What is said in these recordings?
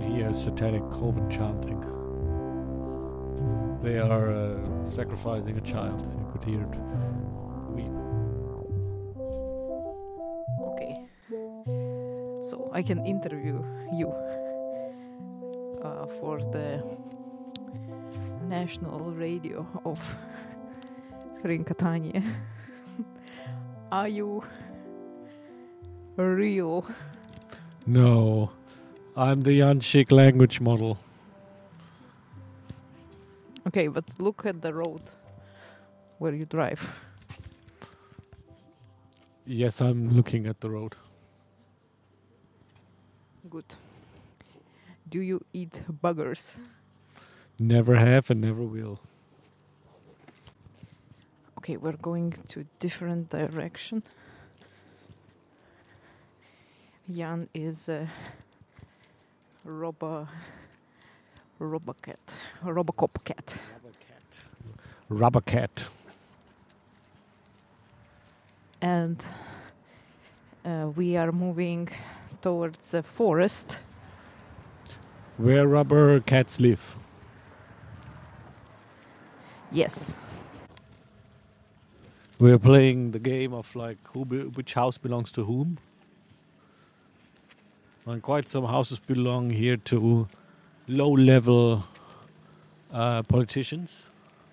hear satanic coven chanting. They are sacrificing a child. You could hear it weep. Okay. So I can interview you for the national radio of Frinkatania. Are you real? No, I'm the Yanchik language model. Okay, but look at the road where you drive. Yes, I'm looking at the road. Good. Do you eat buggers? Never have and never will. Okay, we're going to different direction. Jan is a Robocop cat. Rubber cat. And we are moving towards the forest. Where rubber cats live. Yes. We're playing the game of like which house belongs to whom. And quite some houses belong here to low-level politicians.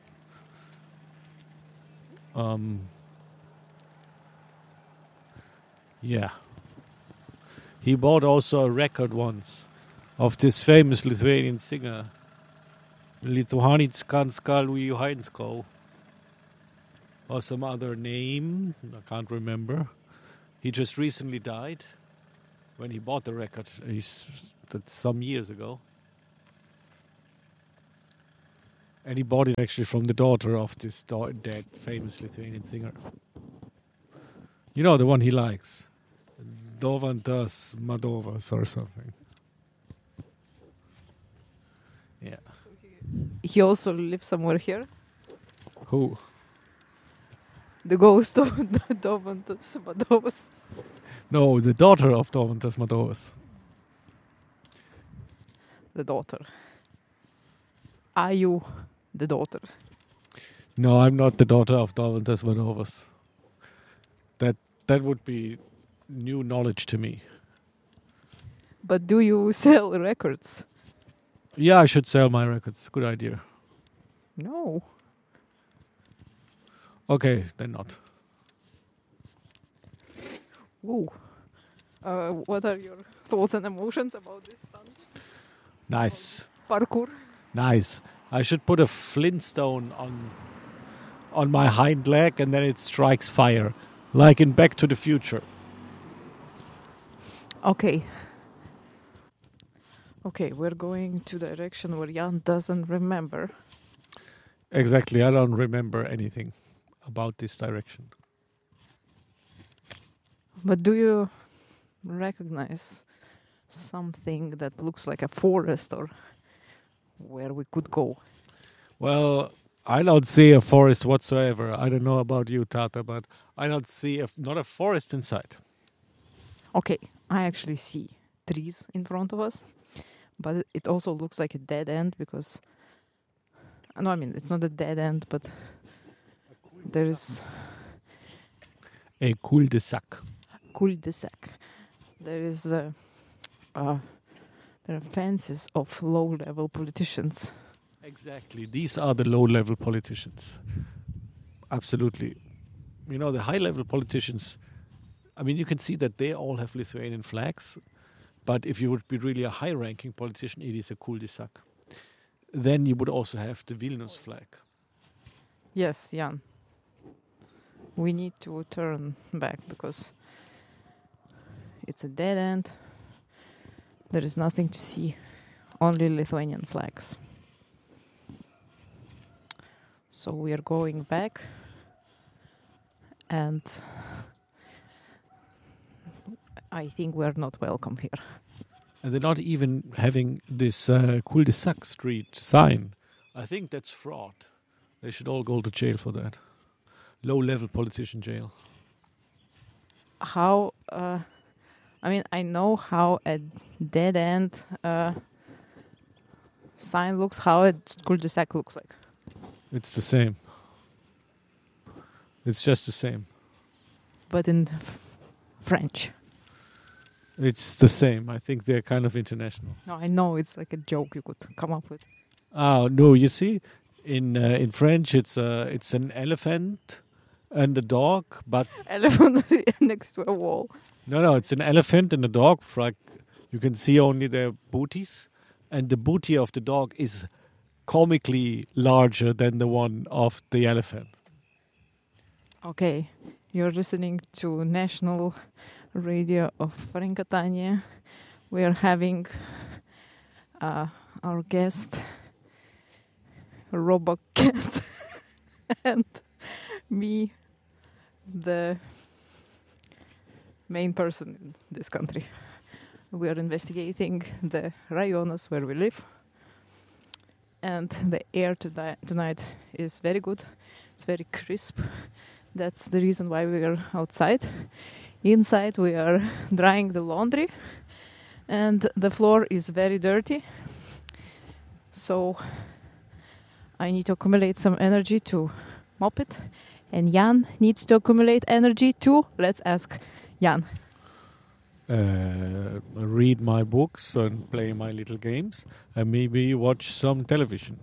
Yeah. He bought also a record once of this famous Lithuanian singer, Lituanickanska Luhansko, or some other name, I can't remember. He just recently died when he bought the record. That's some years ago. And he bought it actually from the daughter of this dead famous Lithuanian singer. You know, the one he likes. Domantas Madovas or something. Yeah. He also lives somewhere here. Who? The ghost of Domantas Madovas. No, the daughter of Domantas Madovas. The daughter. Are you the daughter? No, I'm not the daughter of Domantas Madovas. That would be new knowledge to me. But do you sell records? Yeah, I should sell my records. Good idea. No. Okay, then not. Whoa. What are your thoughts and emotions about this stunt? Nice. Parkour. Nice. I should put a flintstone on my hind leg and then it strikes fire. Like in Back to the Future. Okay. Okay, we're going to the direction where Jan doesn't remember. Exactly, I don't remember anything about this direction. But do you recognize something that looks like a forest or where we could go? Well, I don't see a forest whatsoever. I don't know about you, Tata, but I don't see not a forest in sight. Okay, I actually see trees in front of us, but it also looks like a dead end because... No, I mean, it's not a dead end, but there is... A cul-de-sac. Cul-de-sac. There is... there are fences of low-level politicians. Exactly. These are the low-level politicians. Absolutely. You know, the high-level politicians, I mean, you can see that they all have Lithuanian flags, but if you would be really a high-ranking politician, it is a cul-de-sac. Then you would also have the Vilnius flag. Yes, Jan. We need to turn back because it's a dead end. There is nothing to see. Only Lithuanian flags. So we are going back, and I think we are not welcome here. And they're not even having this cul-de-sac street sign. I think that's fraud. They should all go to jail for that. Low-level politician jail. How, I mean, I know how a dead end sign looks, how a cul-de-sac looks like. It's the same. It's just the same. But in French. It's the same. I think they're kind of international. No, I know it's like a joke you could come up with. Oh no! You see, in French, it's an elephant and a dog, but Elephant next to a wall. no, it's an elephant and a dog. Like you can see only their booties, and the booty of the dog is comically larger than the one of the elephant. Okay, you're listening to National Radio of Francatania. We are having our guest, Robocat, and me, the main person in this country. We are investigating the rayonas where we live. And the air tonight is very good. It's very crisp. That's the reason why we are outside. Inside we are drying the laundry. And the floor is very dirty. So I need to accumulate some energy to mop it. And Jan needs to accumulate energy too. Let's ask Jan. Read my books and play my little games, and maybe watch some television.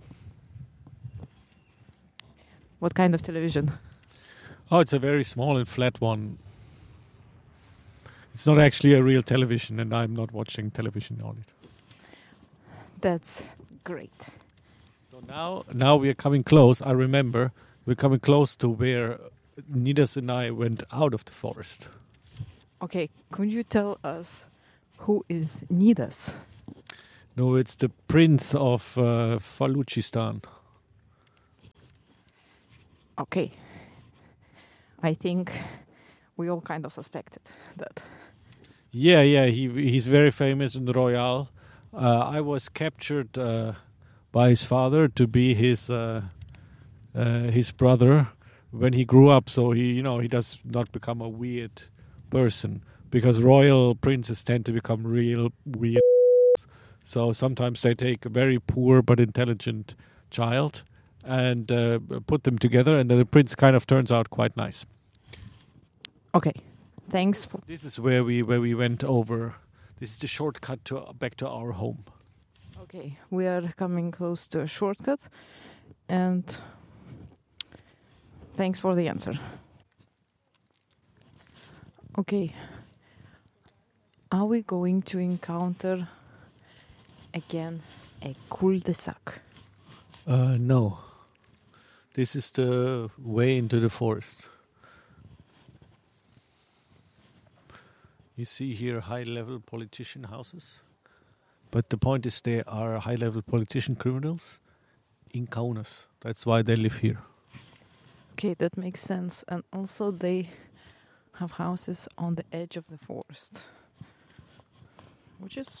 What kind of television? Oh, it's a very small and flat one. It's not actually a real television, and I'm not watching television on it. That's great. So now we are coming close. I remember we're coming close to where Nidas and I went out of the forest. Okay, could you tell us who is Nidas? No, it's the prince of Faluchistan. Okay. I think we all kind of suspected that. Yeah, he's very famous in the Royal. I was captured by his father to be his brother when he grew up. So he does not become a weird person, because royal princes tend to become real weird. So sometimes they take a very poor but intelligent child and put them together, and then the prince kind of turns out quite nice. Okay, thanks. This is where we went over. This is the shortcut back to our home. Okay, we are coming close to a shortcut, and thanks for the answer. Okay, are we going to encounter again a cul-de-sac? No. This is the way into the forest. You see here high-level politician houses. But the point is they are high-level politician criminals in Kaunas. That's why they live here. Okay, that makes sense. And also they have houses on the edge of the forest, which is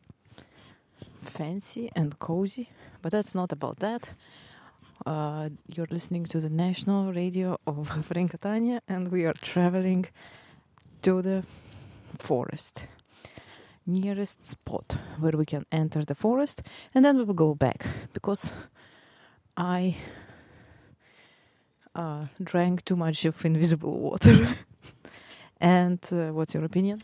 fancy and cozy, but that's not about that. You're listening to the National Radio of Francatania, and we are traveling to the forest, nearest spot where we can enter the forest, and then we will go back, because I drank too much of invisible water. And what's your opinion?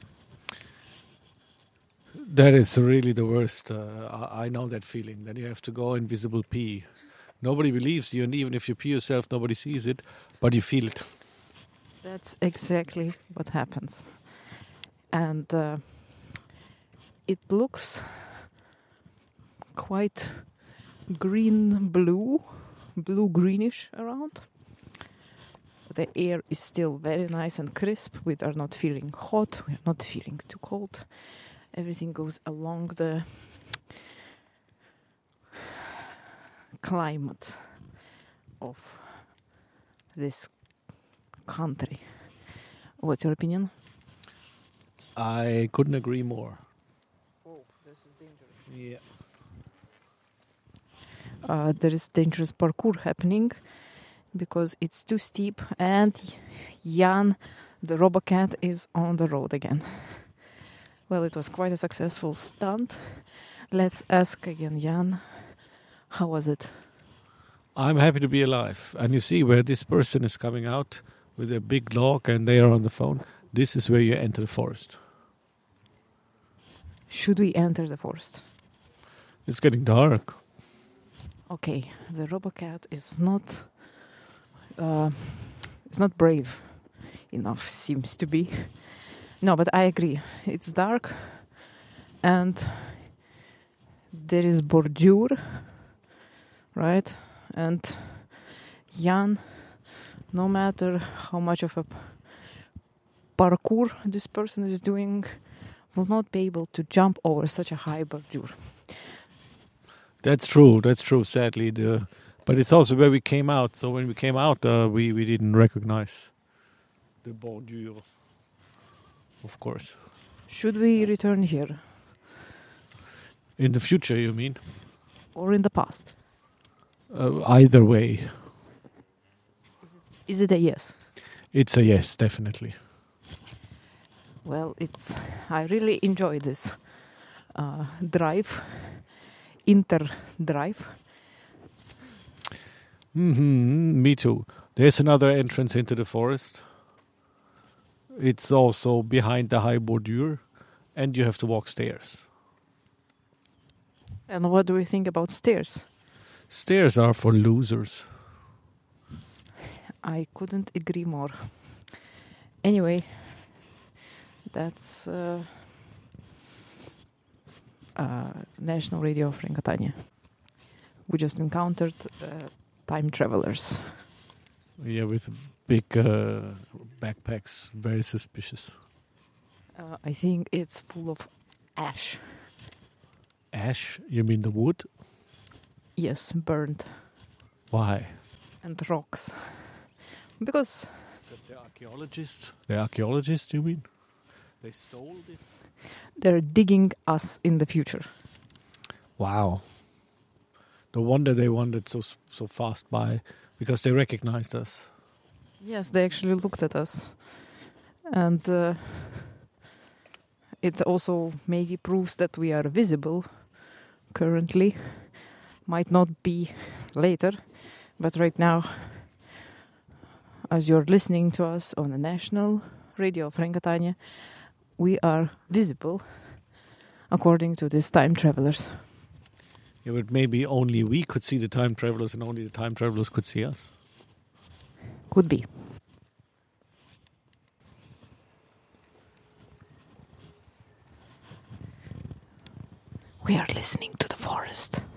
That is really the worst. I know that feeling, that you have to go invisible pee. Nobody believes you, and even if you pee yourself, nobody sees it, but you feel it. That's exactly what happens. And it looks quite blue-greenish around. The air is still very nice and crisp. We are not feeling hot. We are not feeling too cold. Everything goes along the climate of this country. What's your opinion? I couldn't agree more. Oh, this is dangerous. Yeah. There is dangerous parkour happening because it's too steep, and Jan, the Robocat, is on the road again. Well, it was quite a successful stunt. Let's ask again Jan, How was it? I'm happy to be alive. And you see where this person is coming out with a big log and they are on the phone. This is where you enter the forest. Should we enter the forest? It's getting dark. Okay, the RoboCat is not brave enough, seems to be. No, but I agree. It's dark, and there is bordure, right? And Jan, no matter how much of a parkour this person is doing, will not be able to jump over such a high bordure. That's true, sadly. But it's also where we came out. So when we came out, we didn't recognize the bordure, of course. Should we return here? In the future, you mean? Or in the past? Either way. Is it a yes? It's a yes, definitely. Well, I really enjoy this drive, inter-drive. Me too. There's another entrance into the forest. It's also behind the high bordure, and you have to walk stairs. And what do we think about stairs? Stairs are for losers. I couldn't agree more. Anyway, that's National Radio of Catania. We just encountered time travelers. Yeah, with big backpacks, very suspicious. I think it's full of ash. Ash? You mean the wood? Yes, burned. Why? And rocks. Because they're archaeologists. They're archaeologists, you mean? They stole it? They're digging us in the future. Wow. No wonder they wandered so fast by, because they recognized us. Yes, they actually looked at us. And it also maybe proves that we are visible currently. Might not be later, but right now, as you're listening to us on the National Radio of Catania, we are visible according to these time travelers. Yeah, but maybe only we could see the time travelers and only the time travelers could see us. Could be. We are listening to the forest.